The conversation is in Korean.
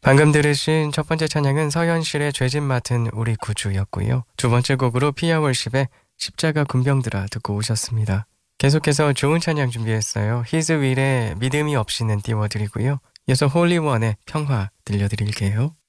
방금 들으신 첫 번째 찬양은 서현실의 죄짓 맡은 우리 구주였고요. 두 번째 곡으로 피아월십의 십자가 군병들아 듣고 오셨습니다. 계속해서 좋은 찬양 준비했어요. 히즈윌의 믿음이 없이는 띄워드리고요. 이어서 홀리원의 평화 들려드릴게요.